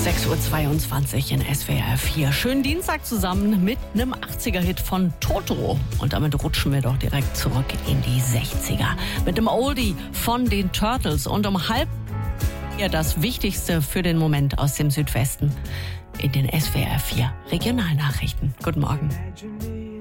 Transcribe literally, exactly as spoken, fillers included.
sechs Uhr zweiundzwanzig in S W R vier. Schönen Dienstag zusammen mit einem achtziger-Hit von Toto. Und damit rutschen wir doch direkt zurück in die sechziger. Mit einem Oldie von den Turtles. Und um halb ja das Wichtigste für den Moment aus dem Südwesten in den S W R vier Regionalnachrichten. Guten Morgen.